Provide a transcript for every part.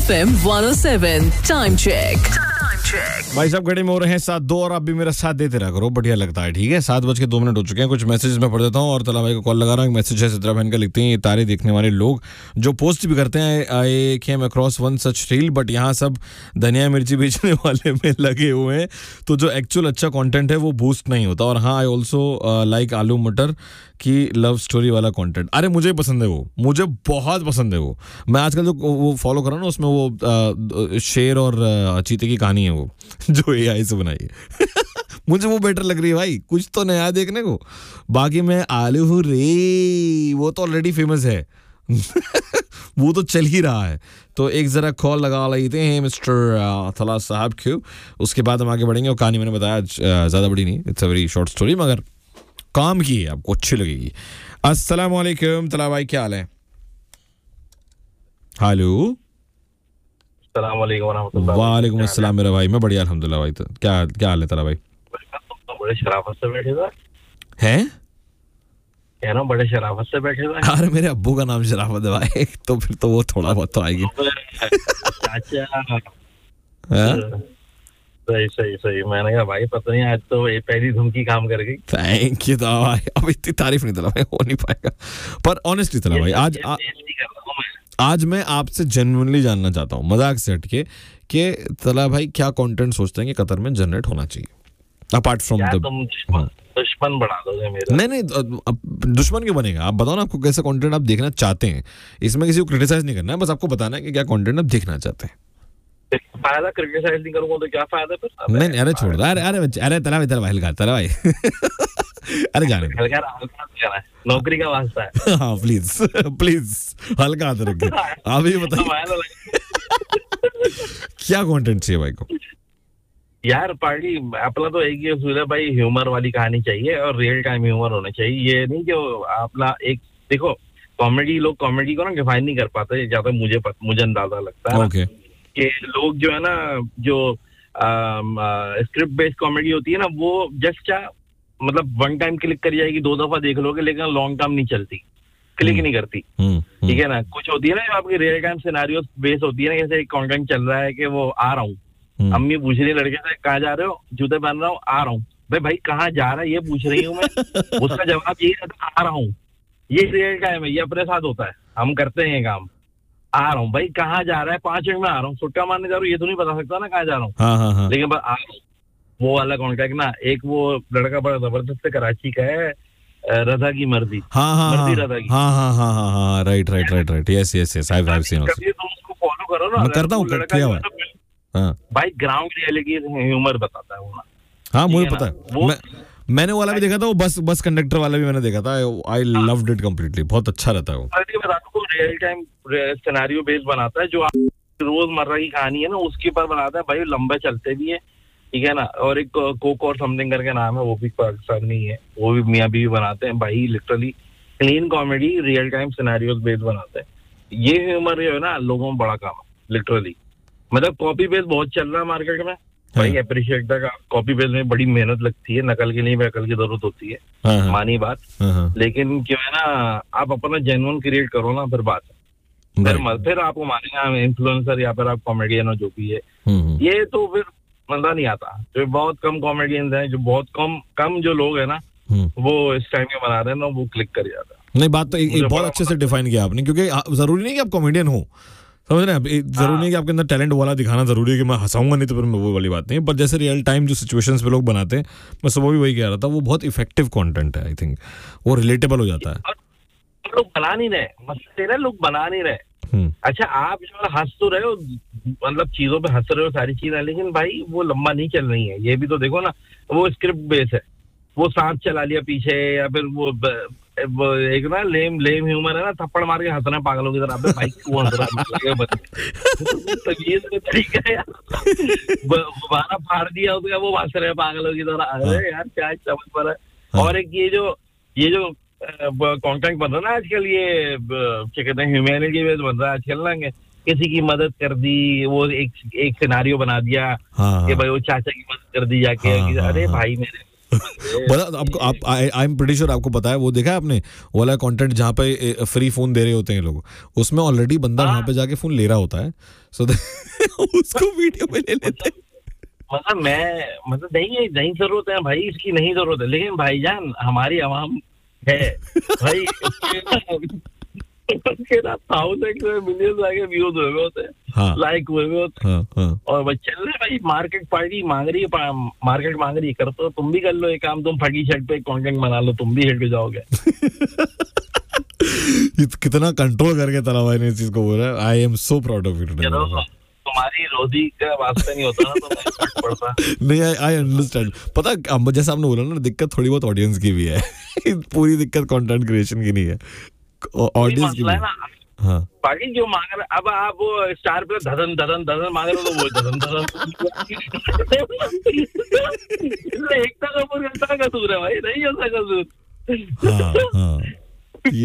FM 107 time check. भाई साहब घड़ी में हो रहे हैं 7:02 और आप भी मेरा साथ देते रहा करो, बढ़िया लगता है। ठीक है, 7:02 हो चुके हैं। कुछ मैसेज में पढ़ देता हूँ और तला भाई को कॉल लगा रहा हूँ। एक मैसेज है सिद्रा बहन का, लिखते हैं ये तारे देखने वाले लोग जो पोस्ट भी करते हैं, आई came across one such reel but यहाँ सब धनिया मिर्ची बेचने वाले में लगे हुए हैं, तो जो एक्चुअल अच्छा कंटेंट है वो बूस्ट नहीं होता। और हाँ, आई ऑल्सो लाइक आलू मटर की लव स्टोरी वाला कंटेंट। अरे मुझे पसंद है वो, मुझे बहुत पसंद है वो। मैं आजकल जो वो फॉलो कर रहा हूँ ना, उसमें वो शेर और चीते की कहानी है वो जो एआई से बनाई है मुझे वो बेटर लग रही है भाई, कुछ तो नया देखने को। बाकी मैं आलू हूँ रे, वो तो ऑलरेडी फेमस है वो तो चल ही रहा है। तो एक जरा कॉल लगा लेते हैं मिस्टर थला साहब क्यों, उसके बाद हम आगे बढ़ेंगे। और कहानी मैंने बताया ज़्यादा बड़ी नहीं, it's a very short story, मगर काम की है, आपको अच्छी लगेगी। अस्सलाम वालेकुम तला भाई, क्या हाल है? हेलो, वालेकुम अस्सलाम मेरा भाई, मैं बढ़िया अल्हम्दुलिल्लाह भाई। तो क्या हाल है तला भाई? बड़े शराफत से बैठे थे हैं? कह रहा हूँ बड़े शराफत से बैठे थे। अरे मेरे अब्बू का नाम शराफत है भाई तो फिर तो वो थोड़ा बहुत तो आएगी। सही मैंने कहा भाई पता नहीं आज तो ये पहली धुमकी काम कर गई। थैंक यू तला भाई, अब इतनी तारीफ नहीं तला भाई, हो नहीं पाएगा। पर ऑनेस्टली तला भाई, आज मैं आपसे जेन्युइनली जानना चाहता हूँ, मजाक से हटके, कि तला भाई क्या कंटेंट सोचते हैं कि कतर में जनरेट होना चाहिए अपार्ट फ्रॉम द दुश्मन बढ़ा दोगे मेरा? नहीं, दुश्मन क्यों बनेगा? आप बताओ ना, आपको कैसा कंटेंट आप देखना चाहते हैं। इसमें किसी को क्रिटिसाइज नहीं करना है, बस आपको बताना है कि क्या कंटेंट आप देखना चाहते हैं। फायदा क्रिटिसाइज नहीं करूंगा तो क्या फायदा फिर? नहीं, अरे छोड़ दो, अरे तला भाई हल्का तला भाई अरे जाने नौकरी का वास्ता है हाँ प्लीज हल्का हाथ रखिए। आप ये बताइए क्या कंटेंट चाहिए भाई को? यार पार्टी अपना तो एक ही उसूल है भाई, ह्यूमर वाली कहानी चाहिए और रियल टाइम ह्यूमर होना चाहिए। ये नहीं कि अपना एक देखो, कॉमेडी, लोग कॉमेडी को ना डिफाइन नहीं कर पाते, ज्यादा मुझे अंदाजा लगता है okay. कि लोग जो है ना, जो स्क्रिप्ट बेस्ड कॉमेडी होती है ना, वो जस्ट क्या मतलब वन टाइम क्लिक कर जाएगी, 2 दफा देख लोगे, लेकिन लॉन्ग टर्म नहीं चलती, क्लिक नहीं करती। ठीक है ना? कुछ होती है ना आपकी रियल टाइम सिनेरियो बेस होती है ना, जैसे एक कंटेंट चल रहा है कि वो आ रहा हूँ, अम्मी पूछ रही है लड़के से कहाँ जा रहे हो, जूते पहन रहा हूँ, आ रहा हूँ। भाई कहाँ जा रहा है ये पूछ रही हूँ मैं, उसका जवाब यही रहता है आ रहा हूँ। ये रियल टाइम है, ये अपने साथ होता है, हम करते हैं ये काम। आ रहा हूँ भाई, कहाँ जा रहा है? 5 मिनट में आ रहा हूँ। सुट्टा मारने जा रहा हूँ, ये तो नहीं बता सकता ना कहाँ जा रहा हूँ। लेकिन बस आ रहा हूँ, वो वाला कॉन्टेक्ट ना। एक वो लड़का बड़ा जबरदस्त कराची का है, रजा की मर्जी, रजा की। हाँ, right, yes, I have seen also. तुम उसको फॉलो करो ना। मैं करता हूँ, किया हुआ है भाई, ग्राउंड रियलिटी ह्यूमर बताता है वो ना। हाँ, मुझे पता है, मैंने वाला भी देखा था, वो बस कंडक्टर वाला भी मैंने देखा था। आई लव्ड इट कंप्लीटली, बहुत अच्छा रहता है वो। वो रियल टाइम सिनेरियो बेस्ड बनाता है, जो रोजमर्रा की कहानी है ना उसके ऊपर बनाता है भाई, लंबे चलते भी है। ठीक है ना? और एक कोक और समथिंग करके नाम है, वो भी पाकिस्तानी है, वो भी मियां बीवी बनाते हैं भाई, literally clean comedy real time scenarios based बनाते हैं। ये ह्यूमर जो है ना, लोगों में बड़ा काम है लिटरली। मतलब कॉपी पेस्ट बहुत चल रहा है मार्केट में भाई, अप्रिशिएट का कॉपी पेस्ट में बड़ी मेहनत लगती है, नकल के लिए भी अकल की जरूरत होती है, मानी बात। लेकिन क्या है ना, आप अपना जेन्युइन क्रिएट करो ना, फिर बात फिर आपको मानेगा इन्फ्लुएंसर या फिर आप कॉमेडियन हो जो भी है। ये तो फिर मजा नहीं आता। जो बहुत कम कॉमेडियंस हैं, जो बहुत कम जो लोग हैं ना, वो इस टाइम के बना रहे हैं ना, वो क्लिक कर जाता है। नहीं, बात तो एक बहुत अच्छे से डिफाइन किया आपने, क्योंकि जरूरी नहीं कि आप कॉमेडियन हो, समझ रहे हैं? जरूरी नहीं कि आपके अंदर टैलेंट वाला दिखाना जरूरी है कि मैं हंसाऊंगा नहीं तो फिर वो वाली बात नहीं। पर जैसे रियल टाइम जो सिचुएशंस पे लोग बनाते हैं, मैं सुबह भी वही कह रहा था, वो बहुत इफेक्टिव कंटेंट है। आई थिंक वो रिलेटेबल हो जाता है। लोग बना नहीं रहे, मसले लोग बना नहीं रहे। अच्छा, आप जो हंस तो रहे हो, मतलब चीजों पे हंस रहे हो, सारी चीजें, लेकिन भाई वो लंबा नहीं चल रही है। ये भी तो देखो ना, वो स्क्रिप्ट बेस है, वो सांप चला लिया पीछे, या फिर वो एक ना लेम ह्यूमर है ना, थप्पड़ मार के हंसना है पागलों की तरह। अबे भाई क्यों हंस रहा है? ये तरीका है यार, बारा फाड़ दिया उसका, वो हंस रहे पागलों की तरह। अरे यार क्या समझ पा रहा है? और एक ये जो कंटेंट बन रहा है ना आजकल, ये क्या कहते हैं, ह्यूमैनिटी बेस्ड बन रहा है आजकल ना, किसी की मदद कर दी, वो एक सिनेरियो बना दिया कि भाई वो चाचा की मदद कर दी जाके। अरे भाई मेरे बता आपको, आप आई एम प्रीटी श्योर आपको पता है, वो देखा है आपने वो वाला कंटेंट जहाँ पे फ्री फोन दे रहे होते हैं लोग, उसमें ऑलरेडी बंदा वहाँ पे जाके फोन ले रहा होता है, सो उसको वीडियो में ले लेते हैं। मतलब नहीं जरूरत है भाई, इसकी नहीं जरूरत है, लेकिन भाईजान हमारी आवाम है भाई, उसके ना थाउजेंड मिलियन आगे व्यूज हुए होते हैं, लाइक हुए होते हैं, और बस चल रहे भाई, मार्केट पार्टी मांग रही है, मार्केट मांग रही है, कर तो तुम भी कर लो एक काम, तुम फटी शर्ट पे कंटेंट बना लो, तुम भी हिट हो जाओगे। कितना कंट्रोल करके तला भाई ने इस चीज को बोला, I am so proud of it. तुम्हारी रोजी का वास्ते नहीं होता ना तो फर्क पड़ता। नहीं, आई अंडरस्टैंड। पता जैसा आपने बोला ना, दिक्कत थोड़ी बहुत ऑडियंस की भी है। पूरी दिक्कत कंटेंट क्रिएशन की नहीं है, ऑडियंस की भी है। हाँ, बाकी जो मांग रहे, अब आप वो स्टार पे धधन धधन धधन मांग रहे हो तो वो धधन धधन एकता कपूर का कसूर है भाई, नहीं होता कसूर। हाँ, हाँ। ये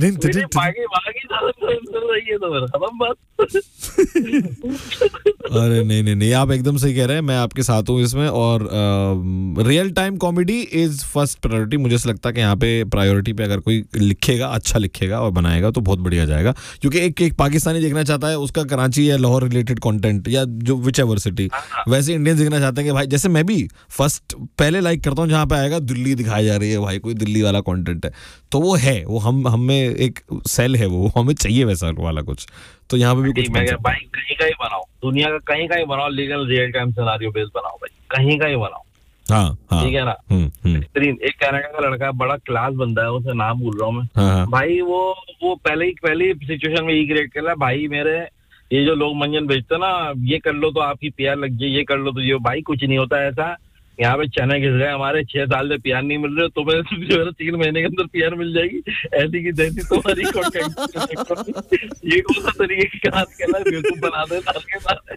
अरे नहीं, आप एकदम सही कह रहे हैं, मैं आपके साथ हूँ इसमें। और real time comedy is first priority. मुझे ऐसा लगता है कि यहाँ पे प्रायोरिटी पे अगर कोई लिखेगा, अच्छा लिखेगा और बनाएगा तो बहुत बढ़िया जाएगा, क्योंकि एक पाकिस्तानी देखना चाहता है उसका कराची या लाहौर रिलेटेड कंटेंट या जो विच एवर सिटी, वैसे इंडियंस देखना चाहते हैं कि भाई, जैसे मैं भी फर्स्ट पहले लाइक करता हूँ जहाँ पे आएगा दिल्ली दिखाई जा रही है, भाई कोई दिल्ली वाला कंटेंट है तो वो है, वो हम में एक सेल है, वो हमें चाहिए वैसा वाला कुछ। तो यहाँ पे भी कुछ भाई कहीं का ही बनाओ, दुनिया का कहीं का ही बनाओ, लेकिन रियल टाइम सिनेरियो बेस्ड बनाओ भाई, कहीं का ही बनाओ। हाँ, ठीक है ना। एक कनाडा का लड़का बड़ा क्लास बंदा है, उसे नाम भूल रहा हूँ मैं। भाई वो पहली सिचुएशन में ई क्रिएट कर रहा है, भाई मेरे ये जो लोग मंजन भेजते ना, ये कर लो तो आपकी प्यार लग जाए, ये कर लो तो ये, भाई कुछ नहीं होता ऐसा। यहाँ पे चने घिस गए हमारे, 6 साल से प्यार नहीं मिल रहे, तो 3 महीने के अंदर प्यार मिल जाएगी, ऐसी की तैसी तुम्हारी कंटेंट। ये कौन सा तरीके की बात कहना है, बेवकूफ बना दे के साथ।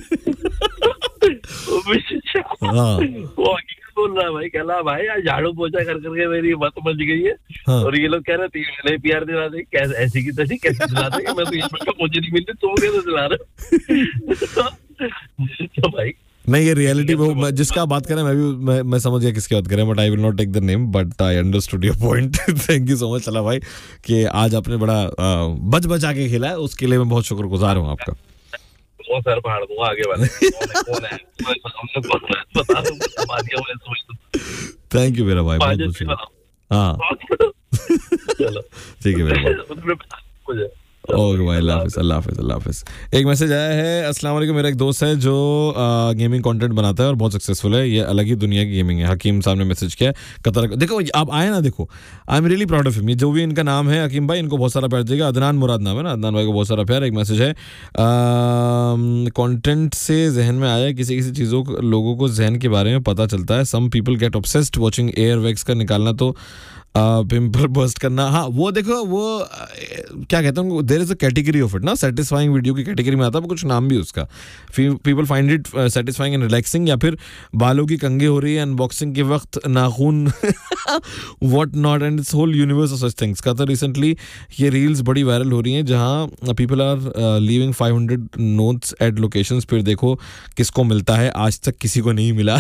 वो हकीकत बोल रहा है भाई, कहला भाई आज झाड़ू पोछा कर करके मेरी बात समझ गई है। और ये लोग कह रहे 3 महीने प्यार दिला दे, कैसे ऐसी की तैसी कैसे दिला दे, मैं तो ये मुझे नहीं मिलती, तुम कैसे दिला रहे। तो भाई नहीं, ये रियलिटी वो जिसका आप बात करें, मैं समझ गया किसकी बात करें, but I will not take the name, but I understood your point. Thank you so much चला भाई कि आज आपने बड़ा बच बचा के खेला है, उसके लिए मैं बहुत शुक्रगुजार हूँ आपका। वो सर फाड़ दूंगा आगे वाले कौन है बता दूं। थैंक यू मेरा भाई, बहुत बहुत। हाँ चलो ठीक है मेरा भाई, ओके भाई, अल्लाह हाफिज़। एक मैसेज आया है, अस्सलाम वालेकुम, मेरा एक दोस्त है जो गेमिंग कंटेंट बनाता है और बहुत सक्सेसफुल है, ये अलग ही दुनिया की गेमिंग है। हकीम साहब ने मैसेज किया कतर, देखो आप आए ना, देखो I am really proud of him. ये जो भी इनका नाम है हकीम भाई, इनको बहुत सारा प्यार देगा। अदनान मुराद नाम है ना, अदनान भाई को बहुत सारा प्यार। एक मैसेज है, कंटेंट से जहन में आया, किसी चीज़ों को, लोगों को जहन के बारे में पता चलता है। Some people get obsessed watching air wax का निकालना, तो पिंपल बर्स्ट करना। हाँ, वो देखो, वो क्या कहते हैं, there is a category of it ना, सेटिस्फाइंग वीडियो की कैटेगरी में आता है, कुछ नाम भी उसका। People find it satisfying and relaxing, या फिर बालों की कंघी हो रही है अनबॉक्सिंग के वक्त, नाखून what not, and it's whole universe of such things का। तो रिसेंटली ये रील्स बड़ी वायरल हो रही हैं जहाँ people are leaving 500 notes eight locations, फिर देखो किसको मिलता है, आज तक किसी को नहीं मिला।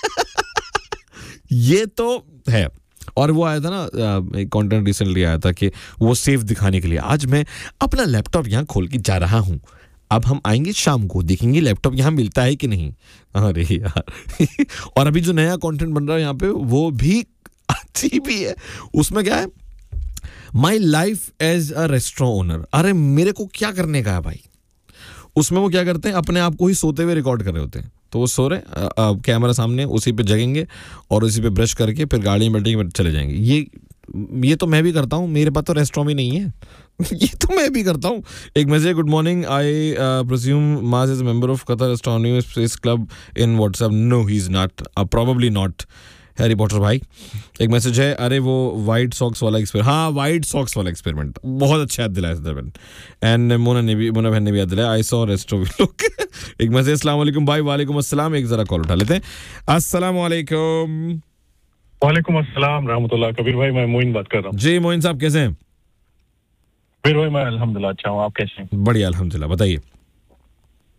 ये तो है। और वो आया था ना, एक कंटेंट रिसेंटली आया था कि वो सेफ दिखाने के लिए, आज मैं अपना लैपटॉप यहाँ खोल के जा रहा हूँ, अब हम आएंगे शाम को, देखेंगे लैपटॉप यहाँ मिलता है कि नहीं। अरे यार। और अभी जो नया कंटेंट बन रहा है यहाँ पे, वो भी अच्छी भी है। उसमें क्या है, my life as a restaurant owner. अरे मेरे को क्या करने का है भाई। उसमें वो क्या करते हैं, अपने आप को ही सोते हुए रिकॉर्ड कर रहे होते हैं। तो वो सो रहे, कैमरा सामने, उसी पे जगेंगे और उसी पे ब्रश करके फिर गाड़ी में बैठेंगे, चले जाएंगे। ये तो मैं भी करता हूँ, मेरे पास तो रेस्टोरेंट भी नहीं है। ये तो मैं भी करता हूँ। एक message, good morning, I presume माज is member of Qatar astronomy space club in WhatsApp. No, he is not, probably not. Harry Potter भाई। एक मैसेज है, अरे वो वाइट सॉक्स वाला एक्सपेरिमेंट, हाँ वाइट सॉक्स वाला एक्सपेरिमेंट बहुत अच्छा याद दिलाया सदरबन। एंड मोना बहन ने भी याद दिलाया, I saw rest of look. एक मैसेज, अस्सलाम वालेकुम भाई। वालेकुम अस्सलाम। एक जरा कॉल उठा लेते हैं। अस्सलाम वालेकुम। वालेकुम अस्सलाम रहमतुल्लाह। कबीर भाई, मैं मोइन बात कर रहा हूँ। जी मोइन साहब, कैसे हैं? कबीर भाई, मैं अल्हम्दुलिल्लाह अच्छा हूँ, आप कैसे हैं? बढ़िया अल्हम्दुलिल्लाह। बताइए।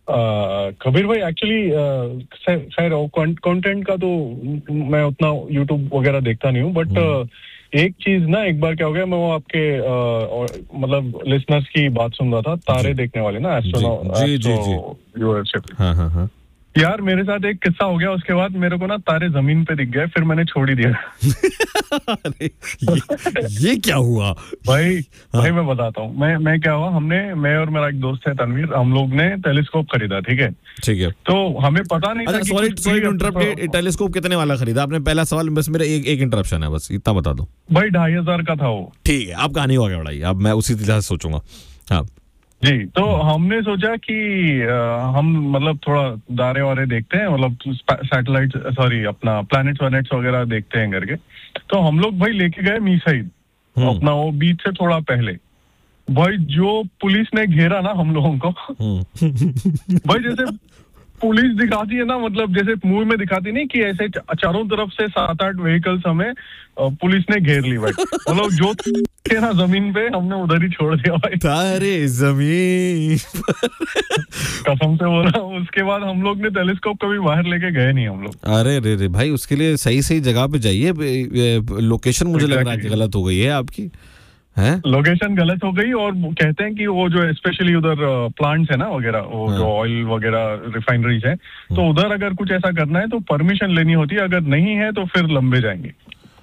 कबीर भाई एक्चुअली खैर कंटेंट का तो मैं उतना यूट्यूब वगैरह देखता नहीं हूँ, बट एक चीज ना, एक बार क्या हो गया, मैं वो आपके मतलब लिसनर्स की बात सुन रहा था, तारे देखने वाले ना, व्यूअरशिप। हाँ हाँ हाँ। यार मेरे साथ एक किस्सा हो गया, उसके बाद मेरे को ना तारे जमीन पे दिख गए, फिर मैंने छोड़ ही दिया। अरे ये क्या हुआ भाई? भाई मैं बताता हूँ, मैं क्या हुआ, मैं और मेरा एक दोस्त है तनवीर, हम लोग ने टेलीस्कोप खरीदा, ठीक है। तो हमें पता नहीं था। सॉरी टू इंटरप्ट, टेलीस्कोप कितने वाला खरीदा आपने? पहला सवाल, बस मेरा एक इंटरप्शन है, बस इतना बता दो। भाई 2500 का था वो। ठीक है, अब कहानी हो गया बढ़ाई, अब मैं उसी तरह से सोचूंगा। हाँ जी, तो हमने सोचा कि हम मतलब थोड़ा दारे वारे देखते हैं, मतलब सैटेलाइट, सॉरी अपना प्लैनेट्स वैनेट्स वगैरह देखते हैं करके। तो हम लोग भाई लेके गए मीसाइड, अपना वो बीच से थोड़ा पहले। भाई जो पुलिस ने घेरा ना हम लोगों को, भाई जैसे पुलिस दिखाती है ना, मतलब जैसे मूवी में दिखाती नहीं कि ऐसे चारों तरफ से 7-8 व्हीकल्स हमें पुलिस ने घेर ली भाई। मतलब जो थे ना जमीन पे, हमने उधर ही छोड़ दिया भाई। तारे जमीन कसम से बोल रहा हूँ, उसके बाद हम लोग ने टेलीस्कोप कभी बाहर लेके गए नहीं हम लोग। अरे रे भाई, उसके लिए सही जगह पे जाइए। लोकेशन मुझे लग रहा है कि गलत हो गई है आपकी, है? लोकेशन गलत हो गई, और कहते हैं कि वो जो स्पेशली उधर प्लांट्स है ना वगैरह, वो जो ऑयल वगैरह रिफाइनरीज है, तो उधर अगर कुछ ऐसा करना है तो परमिशन लेनी होती है, अगर नहीं है तो फिर लंबे जाएंगे।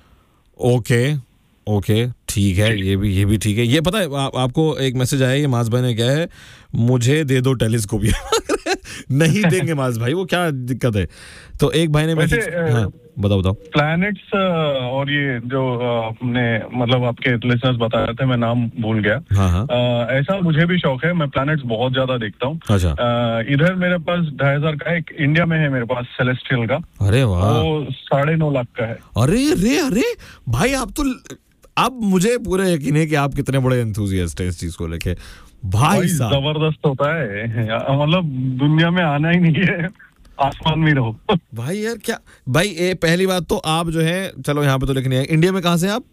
ओके ठीक है, ये भी ठीक है। ये पता है आपको एक मैसेज आया, ये माज भाई ने क्या है, मुझे दे दो टेलीस्कोप। नहीं देंगे माज भाई, वो क्या दिक्कत है? तो एक भाई ने मैसेज, हाँ बताओ। प्लैनेट्स और ये जो अपने मतलब आपके लिसनर्स बता रहे थे, मैं नाम भूल गया। हाँ। ऐसा मुझे भी शौक है, मैं प्लैनेट्स बहुत ज्यादा देखता हूँ। अच्छा। इधर मेरे पास 2500 का एक इंडिया में है मेरे पास, सेलेस्टियल का। अरे वाह। वो 9.5 लाख का है। अरे भाई, आप तो, अब मुझे पूरा यकीन है कि आप कितने बड़े एंथुसियास्ट हैं इस चीज को लेके। भाई जबरदस्त होता है, मतलब दुनिया में आना ही नहीं है, आसमान में रहो। भाई यार क्या भाई, पहली बात तो आप जो है, चलो यहाँ पे तो लिखनी है, इंडिया में कहाँ से आप?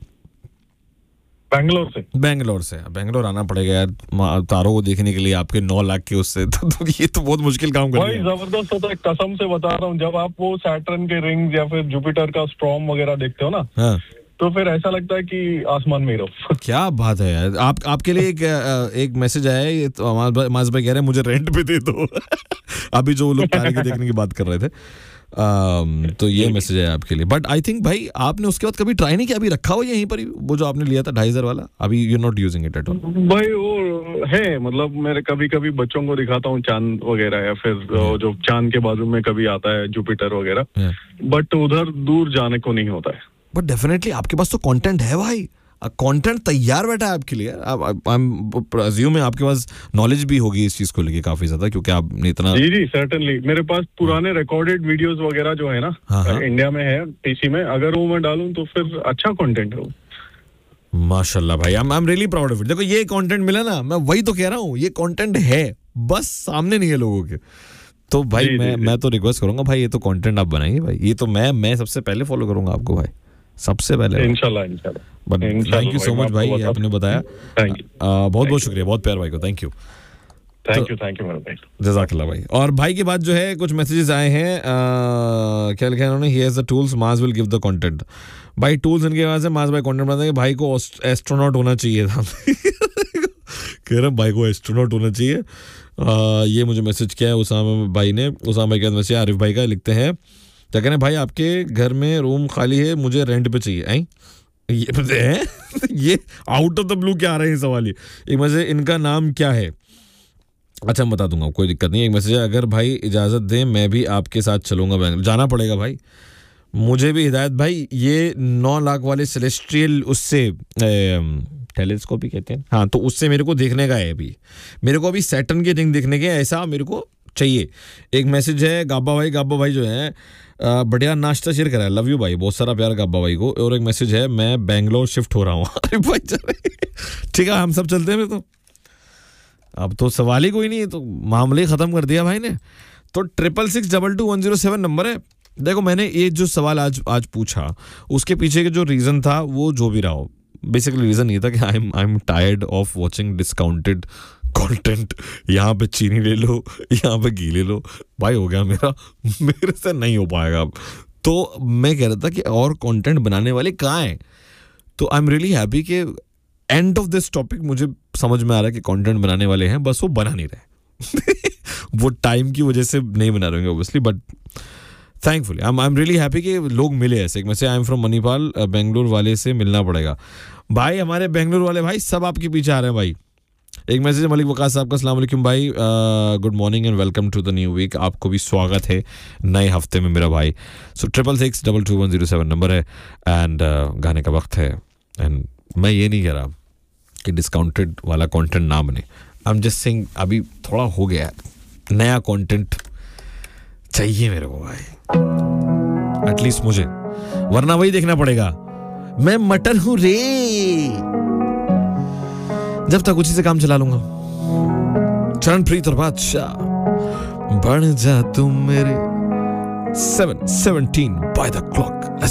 बेंगलोर से। बेंगलोर आना पड़ेगा यार तारों को देखने के लिए, आपके 9 लाख के उससे तो ये तो बहुत मुश्किल काम कर भाई जबरदस्त होता है, कसम से बता रहा हूँ। जब आप वो सैटर्न के रिंग्स या फिर जुपिटर का स्टॉर्म वगैरह देखते हो ना, हाँ, तो फिर ऐसा लगता है कि आसमान में रहो। क्या बात है यार। आपके लिए एक मैसेज आया है, ये तो माज भाई कह रहे हैं मुझे रेंट पे दे दो। अभी जो लोग तारे के देखने की बात कर रहे थे, तो ये मैसेज है आपके लिए। बट आई थिंक भाई आपने उसके बाद कभी ट्राई नहीं किया? अभी रखा हो यहीं पर ही वो जो आपने लिया था 2500 वाला, अभी you not using it at all? भाई वो है, मतलब मेरे कभी बच्चों को दिखाता हूँ चांद वगैरह, या फिर जो चांद के बाजू में कभी आता है जुपिटर वगैरह, बट उधर दूर जाने को नहीं होता है। बट डेफिनेटली आपके पास तो कंटेंट है भाई, कंटेंट तैयार बैठा है आपके लिए। अज्यूम है आपके पास नॉलेज भी होगी इस चीज को लेके काफी ज्यादा, क्योंकि आपने इतना। जी सर्टेनली, मेरे पास पुराने रिकॉर्डेड वीडियोस वगैरह जो है ना, इंडिया में है पीसी में, अगर वो मैं डालूं तो फिर अच्छा कंटेंट है वो। माशाल्लाह भाई, I am really proud of it. देखो ये कंटेंट मिला ना, मैं वही तो कह रहा हूँ, ये कंटेंट है, बस सामने नहीं है लोगों के। तो भाई मैं तो रिक्वेस्ट करूंगा भाई, ये तो कंटेंट आप बनाइए भाई, ये तो मैं सबसे पहले फॉलो करूंगा आपको भाई, सबसे पहले। इंशाल्लाह। थैंक यू सो मच भाई, आपने बताया। बहुत शुक्रिया, बहुत प्यार भाई को, थैंक यू मेरे भाई, जज़ाकल्लाह भाई। और भाई के बाद जो है कुछ मैसेजेस आए हैं, क्या लिखा है उन्होंने, ही हैज द टूल्स, माज विल गिव द कंटेंट। भाई टूल्स इनके पास है, माज भाई कंटेंट बनाते हैं। भाई को एस्ट्रोनॉट होना चाहिए था। कह रहे भाई को एस्ट्रोनॉट होना चाहिए। ये मुझे मैसेज किया है उसामा भाई ने। उसामा भाई का मैसेज आरिफ भाई का, लिखते हैं क्या कह रहे हैं, भाई आपके घर में रूम खाली है, मुझे रेंट पे चाहिए। ये आउट ऑफ द ब्लू क्या आ रहा है सवाल? एक मैसेज, इनका नाम क्या है? अच्छा मैं बता दूंगा, कोई दिक्कत नहीं। एक मैसेज है, अगर भाई इजाजत दें मैं भी आपके साथ चलूंगा बेंगलोर। जाना पड़ेगा भाई, मुझे भी हिदायत भाई। ये 9 लाख वाले सेलेस्ट्रियल उससे टेलीस्कोप ही कहते हैं, हाँ, तो उससे मेरे को देखने का है अभी, मेरे को अभी सैटर्न के रिंग देखने के, ऐसा मेरे को चाहिए। एक मैसेज है गाबा भाई जो है, बढ़िया नाश्ता शेयर करा है, लव यू भाई, बहुत सारा प्यार गाबा भाई को। और एक मैसेज है, मैं बेंगलोर शिफ्ट हो रहा हूँ। अरे भाई चले, ठीक है हम सब चलते हैं। तो अब तो सवाल ही कोई नहीं है, तो मामले खत्म कर दिया भाई ने। तो 66622107 नंबर है। देखो मैंने ये जो सवाल आज पूछा, उसके पीछे के जो रीजन था, वो जो भी रहा हो, बेसिकली रीजन ये था कि I am tired of watching discounted content, यहाँ पे चीनी ले लो, यहाँ पे घी ले लो, भाई हो गया मेरा, मेरे से नहीं हो पाएगा अब। तो मैं कह रहा था कि और कंटेंट बनाने वाले कहाँ हैं? तो आई एम रियली हैप्पी कि एंड ऑफ दिस टॉपिक मुझे समझ में आ रहा है कि कंटेंट बनाने वाले हैं, बस वो बना नहीं रहे। वो टाइम की वजह से नहीं बना रहे obviously, but thankfully I am really happy कि लोग मिले ऐसे। मैं से I am from Manipal, Bengaluru वाले से मिलना पड़ेगा भाई। हमारे बेंगलुरु वाले भाई सब आपके पीछे आ रहे हैं भाई। एक मैसेज है मलिक वकास साहब का, अस्सलाम वालेकुम भाई, good morning and welcome to the new week. आपको भी स्वागत है नए हफ्ते में मेरा भाई। सो 66622107 नंबर है एंड गाने का वक्त है। एंड मैं ये नहीं कह रहा कि डिस्काउंटेड वाला कंटेंट ना बने, आई एम जस्ट सेइंग अभी थोड़ा हो गया है, नया कंटेंट चाहिए मेरे को भाई, एटलीस्ट मुझे, वरना वही देखना पड़ेगा मैं मटर हूं रे, जब तक उसी से काम चला लूंगा। चरणप्रीत और बादशाह, बढ़ जा तुम मेरे 7:17 by the clock।